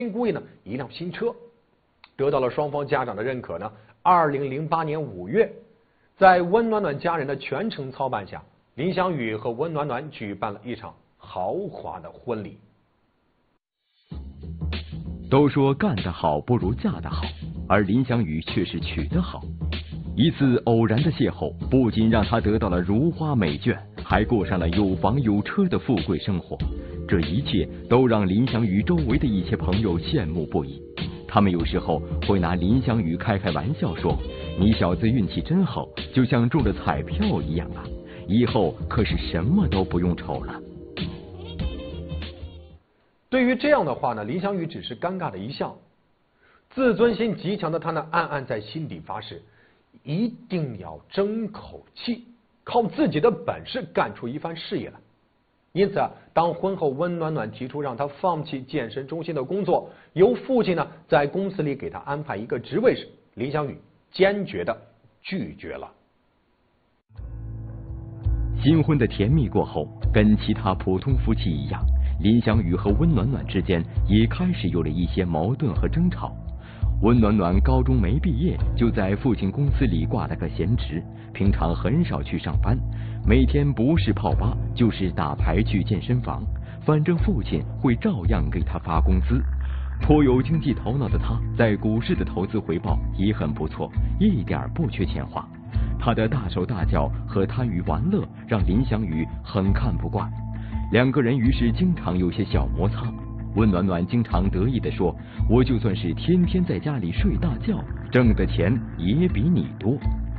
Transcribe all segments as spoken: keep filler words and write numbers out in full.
新姑爷呢一辆新车。得到了双方家长的认可呢，二零零八年五月，在温暖暖家人的全程操办下，林香雨和温暖暖举办了一场豪华的婚礼。 都说干得好不如嫁得好，而林香雨却是娶得好。一次偶然的邂逅，不仅让她得到了如花美眷，还过上了有房有车的富贵生活。这一切都让林香雨周围的一些朋友羡慕不已。他们有时候会拿林香雨开开玩笑说：“你小子运气真好，就像中了彩票一样啊！以后可是什么都不用愁了。” 对于这样的话呢，林香雨只是尴尬的一笑。自尊心极强的她呢，暗暗在心底发誓，一定要争口气，靠自己的本事干出一番事业来。因此啊，当婚后温暖暖提出让她放弃健身中心的工作，由父亲呢在公司里给她安排一个职位时，林香雨坚决的拒绝了。 新婚的甜蜜过后，跟其他普通夫妻一样，林香雨和温暖暖之间也开始有了一些矛盾和争吵。温暖暖高中没毕业，就在父亲公司里挂了个闲职，平常很少去上班，每天不是泡吧就是打牌去健身房，反正父亲会照样给他发工资。颇有经济头脑的他，在股市的投资回报也很不错，一点不缺钱花。他的大手大脚和贪于玩乐，让林香雨很看不惯。两个人于是经常有些小摩擦。温暖暖经常得意地说：“我就算是天天在家里睡大觉，挣的钱也比你多。”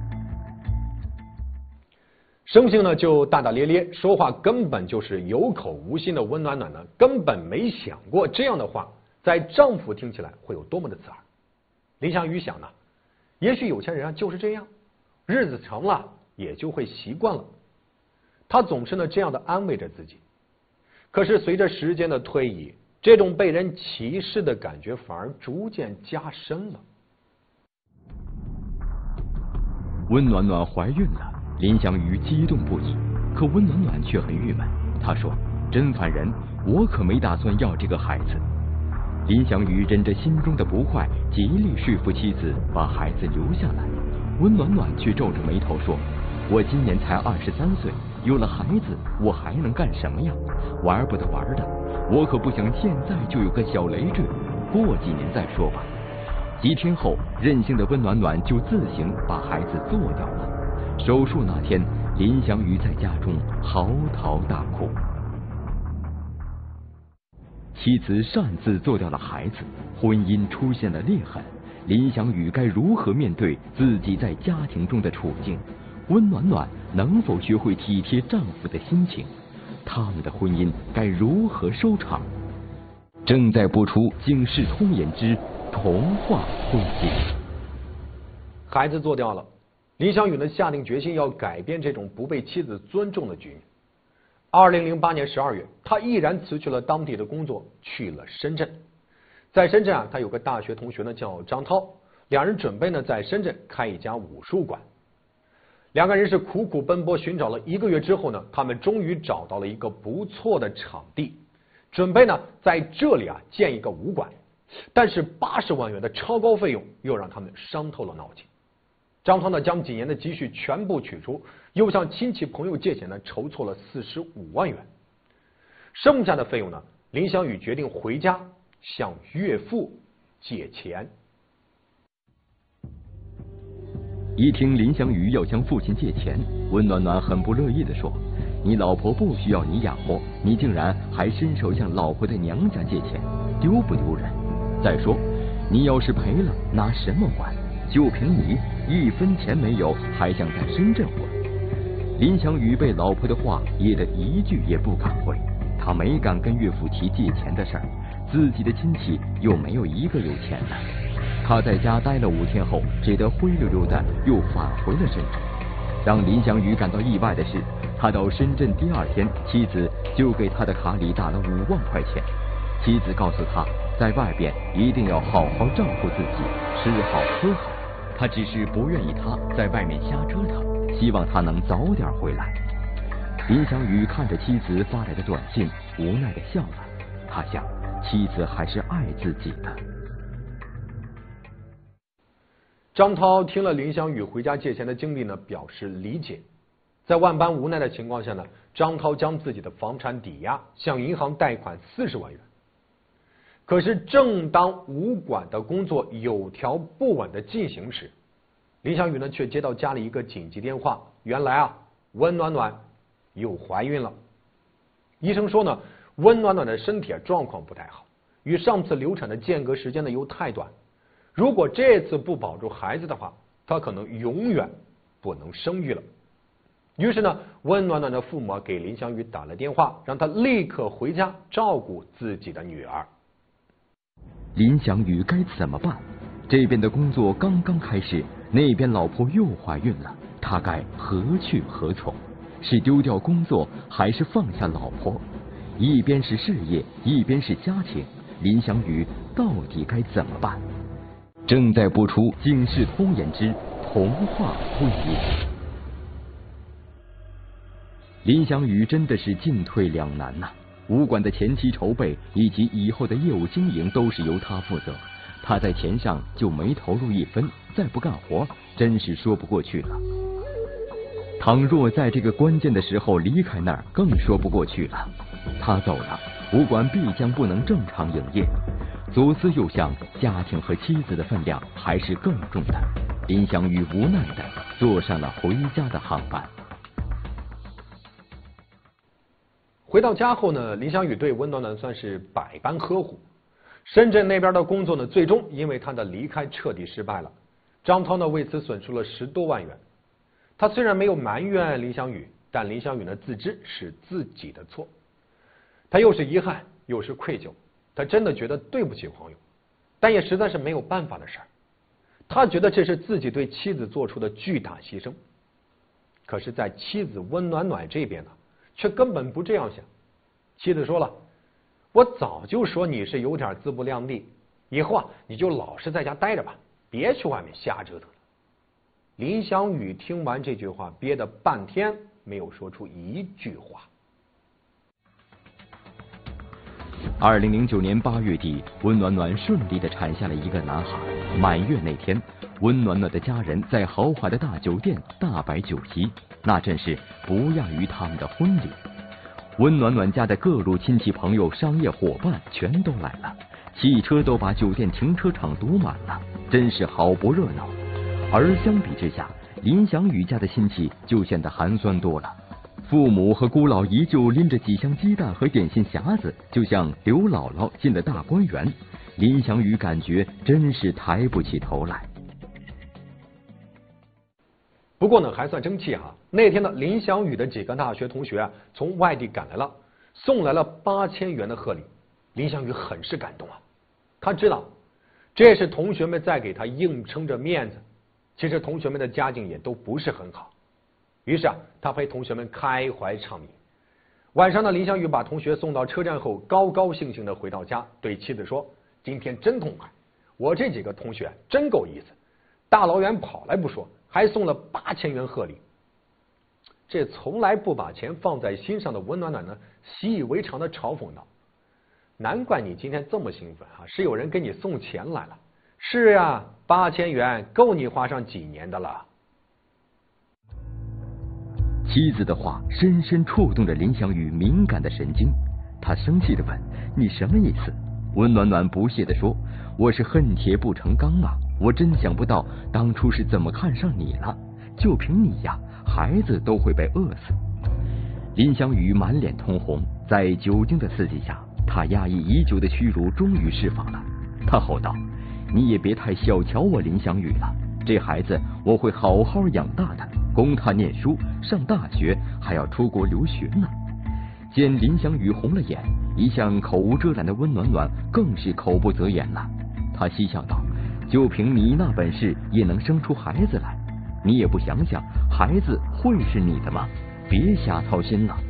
生性呢就大大咧咧，说话根本就是有口无心的温暖暖呢，根本没想过这样的话在丈夫听起来会有多么的刺耳。林香雨想呢，也许有钱人啊就是这样，日子长了也就会习惯了。她总是呢这样的安慰着自己。可是随着时间的推移，这种被人歧视的感觉反而逐渐加深了。 温暖暖怀孕了，林香雨激动不已，可温暖暖却很郁闷。她说：“真烦人，我可没打算要这个孩子。”林香雨忍着心中的不快，极力说服妻子把孩子留下来。温暖暖却皱着眉头说：“我今年才二十三岁，有了孩子，我还能干什么呀？玩不得玩的，我可不想现在就有个小累赘，过几年再说吧。”几天后，任性的温暖暖就自行把孩子做掉了。手术那天，林香雨在家中嚎啕大哭。妻子擅自做掉了孩子，婚姻出现了裂痕。林香雨该如何面对自己在家庭中的处境？温暖暖能否学会体贴丈夫的心情？他们的婚姻该如何收场？正在播出《警世通言之童话婚姻》。 孩子做掉了，林香雨呢下定决心要改变这种不被妻子尊重的局面。二零零八年十二月，她毅然辞去了当地的工作，去了深圳。在深圳啊，她有个大学同学呢叫张涛，两人准备呢在深圳开一家武术馆。两个人是苦苦奔波寻找了一个月之后呢，他们终于找到了一个不错的场地，准备呢在这里啊建一个武馆。但是八十万元的超高费用又让他们伤透了脑筋。张涛呢将几年的积蓄全部取出，又向亲戚朋友借钱呢筹措了四十五万元。剩下的费用呢，林香雨决定回家向岳父借钱。 一听林香雨要向父亲借钱，温暖暖很不乐意地说：“你老婆不需要你养活，你竟然还伸手向老婆的娘家借钱，丢不丢人？再说，你要是赔了，拿什么还？就凭你一分钱没有，还想在深圳混？”林香雨被老婆的话噎得一句也不敢回，他没敢跟岳父提借钱的事儿，自己的亲戚又没有一个有钱的。他在家待了五天后，只得灰溜溜的又返回了深圳。让林香雨感到意外的是，他到深圳第二天，妻子就给他的卡里打了五万块钱。妻子告诉他，在外边一定要好好照顾自己，吃好喝好。他只是不愿意他在外面瞎折腾，希望他能早点回来。林香雨看着妻子发来的短信，无奈的笑了。他想， 妻子还是爱自己的。 张涛听了林香雨回家借钱的经历呢，表示理解。在万般无奈的情况下呢，张涛将自己的房产抵押，向银行贷款四十万元。可是，正当武馆的工作有条不紊的进行时，林香雨呢却接到家里一个紧急电话，原来啊，温暖暖又怀孕了。医生说呢，温暖暖的身体状况不太好，与上次流产的间隔时间呢又太短，如果这次不保住孩子的话，她可能永远不能生育了。于是呢，温暖暖的父母给林香雨打了电话，让她立刻回家照顾自己的女儿。 林香雨该怎么办？这边的工作刚刚开始，那边老婆又怀孕了，他该何去何从？是丢掉工作，还是放下老婆？一边是事业，一边是家庭，林香雨到底该怎么办？正在播出《警世通言之童话会议》。林香雨真的是进退两难呐、啊！武馆的前期筹备以及以后的业务经营都是由他负责，他在钱上就没投入一分，再不干活，真是说不过去了。倘若在这个关键的时候离开那儿，更说不过去了。他走了，武馆必将不能正常营业。左思右想，家庭和妻子的分量还是更重的。林香雨无奈地坐上了回家的航班。 回到家后呢，林香雨对温暖暖算是百般呵护。深圳那边的工作呢，最终因为他的离开彻底失败了。张涛呢为此损失了十多万元。他虽然没有埋怨林香雨，但林香雨呢自知是自己的错，他又是遗憾又是愧疚，他真的觉得对不起朋友，但也实在是没有办法的事儿。他觉得这是自己对妻子做出的巨大牺牲。可是，在妻子温暖暖这边呢，却根本不这样想。妻子说了，我早就说你是有点自不量力，以后啊你就老实在家待着吧，别去外面瞎折腾了。林香雨听完这句话，憋得半天没有说出一句话。 二零零九年八月底，温暖暖顺利地产下了一个男孩。满月那天，温暖暖的家人在豪华的大酒店大摆酒席，那真是不亚于他们的婚礼。温暖暖家的各路亲戚朋友、商业伙伴全都来了，汽车都把酒店停车场堵满了，真是好不热闹。而相比之下，林香雨家的亲戚就显得寒酸多了。父母和姑老姨舅拎着几箱鸡蛋和点心匣子，就像刘姥姥进了大观园。林香雨感觉真是抬不起头来。 不过呢，还算争气哈。那天呢，林香雨的几个大学同学啊，从外地赶来了，送来了八千元的贺礼。林香雨很是感动啊，他知道这是同学们在给他硬撑着面子。其实同学们的家境也都不是很好，于是啊，他陪同学们开怀畅饮。晚上呢，林香雨把同学送到车站后，高高兴兴的回到家，对妻子说：“今天真痛快，我这几个同学真够意思，大老远跑来不说，还送了八千元贺礼。”这从来不把钱放在心上的温暖暖呢，习以为常的嘲讽道：“难怪你今天这么兴奋啊，是有人给你送钱来了。”是呀，八千元够你花上几年的了。 妻子的话深深触动着林香雨敏感的神经，他生气地问：“你什么意思？”温暖暖不屑地说：“我是恨铁不成钢啊！我真想不到当初是怎么看上你了，就凭你呀，孩子都会被饿死。”林香雨满脸通红，在酒精的刺激下，他压抑已久的屈辱终于释放了。他吼道：“你也别太小瞧我林香雨了，这孩子我会好好养大的，供他念书，上大学，还要出国留学呢。”见林香雨红了眼，一向口无遮拦的温暖暖更是口不择言了。他嬉笑道：“就凭你那本事，也能生出孩子来？你也不想想，孩子会是你的吗？别瞎操心了。”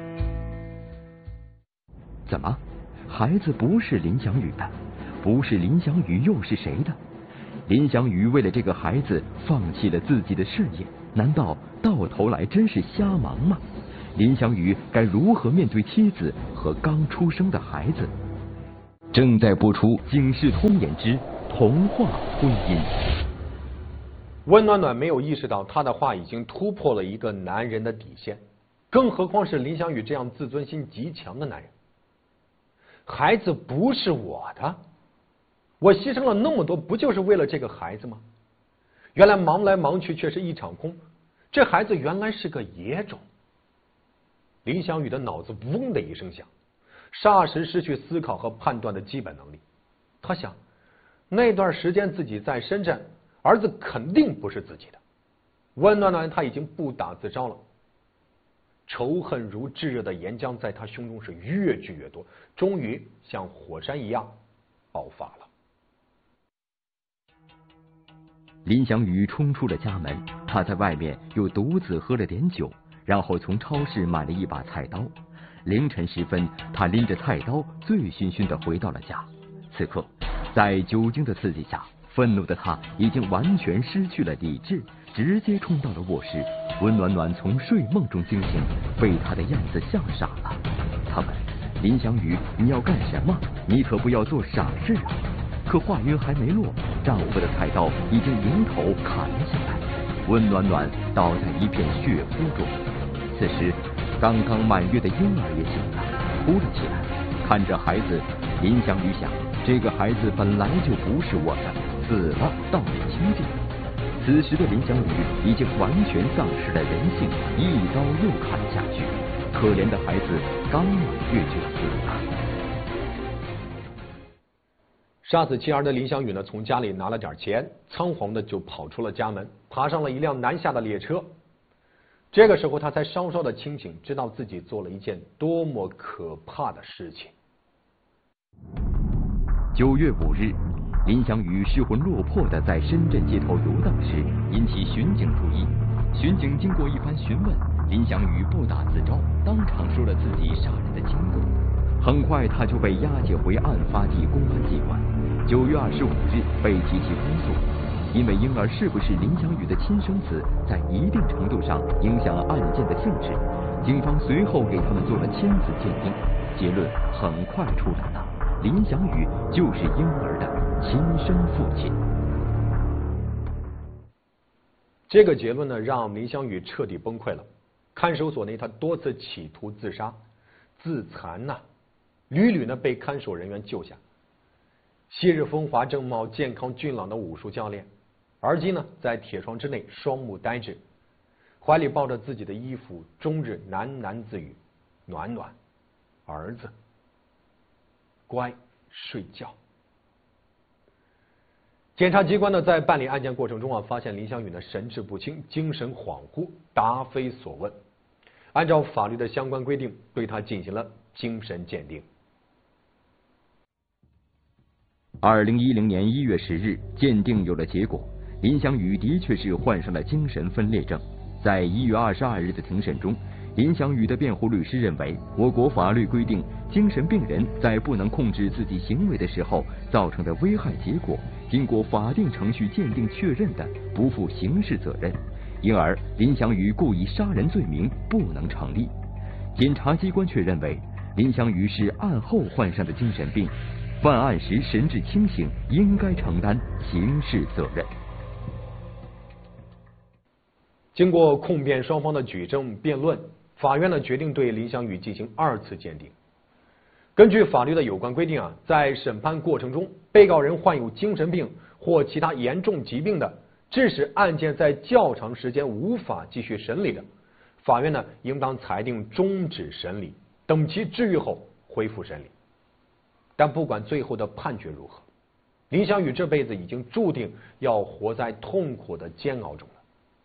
怎么，孩子不是林香雨的？不是林香雨又是谁的？林香雨为了这个孩子放弃了自己的事业，难道到头来真是瞎忙吗？林香雨该如何面对妻子和刚出生的孩子？ 正在播出《警世通言之童话婚姻》。 温暖暖没有意识到他的话已经突破了一个男人的底线，更何况是林翔宇这样自尊心极强的男人。孩子不是我的，我牺牲了那么多，不就是为了这个孩子吗？原来忙来忙去却是一场空，这孩子原来是个野种。林翔宇的脑子嗡的一声响，霎时失去思考和判断的基本能力。他想，那段时间自己在深圳，儿子肯定不是自己的。温暖暖他已经不打自招了，仇恨如炙热的岩浆在他胸中是越聚越多，终于像火山一样爆发了。 林翔宇冲出了家门，他在外面又独自喝了点酒，然后从超市买了一把菜刀。凌晨时分，他拎着菜刀醉醺醺地回到了家。此刻，在酒精的刺激下，愤怒的他已经完全失去了理智，直接冲到了卧室。温暖暖从睡梦中惊醒，被他的样子吓傻了。他问林翔宇：“你要干什么？你可不要做傻事啊！”可话音还没落，丈夫的菜刀已经迎头砍了下来，温暖暖倒在一片血泊中。此时，刚刚满月的婴儿也醒了，哭了起来。看着孩子，林翔宇想，这个孩子本来就不是我的，死了倒也清静。此时的林翔宇已经完全丧失了人性，一刀又砍下去。可怜的孩子刚满月就死了。 杀死妻儿的林翔宇呢，从家里拿了点钱，仓皇的就跑出了家门，爬上了一辆南下的列车。这个时候，他才稍稍的清醒，知道自己做了一件多么可怕的事情。 九月五日，林翔宇失魂落魄的在深圳街头游荡时，引起巡警注意。巡警经过一番询问，林翔宇不打自招，当场说了自己杀人的经过。很快，他就被押解回案发地公安机关。九月二十五日被提起公诉，因为婴儿是不是林翔宇的亲生子，在一定程度上影响了案件的性质。警方随后给他们做了亲子鉴定，结论很快出来了，林翔宇就是婴儿的亲生父亲。 这个结论呢，让林翔宇彻底崩溃了。看守所内，他多次企图自杀、自残呐、啊，屡屡呢被看守人员救下。昔日风华正茂、健康俊朗的武术教练，而今呢在铁窗之内双目呆滞，怀里抱着自己的衣服，终日喃喃自语：“暖暖，儿子，乖，睡觉。”检察机关呢在办理案件过程中啊，发现林翔宇呢神志不清、精神恍惚、答非所问，按照法律的相关规定，对他进行了精神鉴定。 二零一零年一月十日，鉴定有了结果，林翔宇的确是患上了精神分裂症。在一月二十二日的庭审中，林翔宇的辩护律师认为，我国法律规定，精神病人在不能控制自己行为的时候造成的危害结果，经过法定程序鉴定确认的，不负刑事责任，因而林翔宇故意杀人罪名不能成立。检察机关却认为，林翔宇是案后患上的精神病，犯案时神志清醒，应该承担刑事责任。 经过控辩双方的举证辩论，法院呢决定对林翔宇进行二次鉴定。根据法律的有关规定啊，在审判过程中，被告人患有精神病或其他严重疾病的，致使案件在较长时间无法继续审理的，法院呢应当裁定终止审理，等其治愈后恢复审理。但不管最后的判决如何，林翔宇这辈子已经注定要活在痛苦的煎熬中了。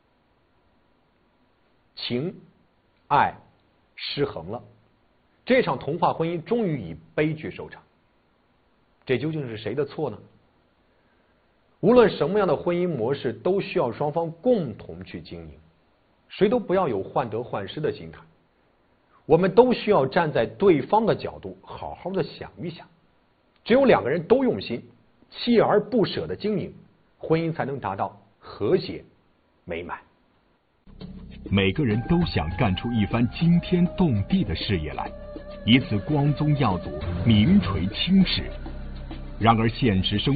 情、爱失衡了，这场童话婚姻终于以悲剧收场。这究竟是谁的错呢？无论什么样的婚姻模式，都需要双方共同去经营，谁都不要有患得患失的心态。我们都需要站在对方的角度，好好的想一想。只有两个人都用心，锲而不舍的经营，婚姻才能达到和谐美满。 每个人都想干出一番惊天动地的事业来， 以此光宗耀祖，名垂青史。然而现实生